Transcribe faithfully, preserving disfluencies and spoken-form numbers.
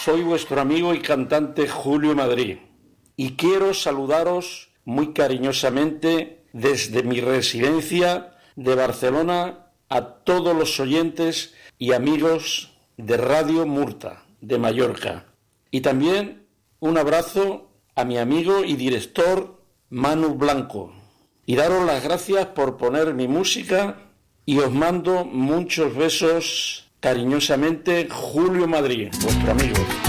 soy vuestro amigo y cantante Julio Madrid y quiero saludaros muy cariñosamente desde mi residencia de Barcelona a todos los oyentes y amigos de Radio Murta de Mallorca. Y también un abrazo a mi amigo y director Manu Blanco. Y daros las gracias por poner mi música y os mando muchos besos cariñosamente, Julio Madrid, vuestro amigo.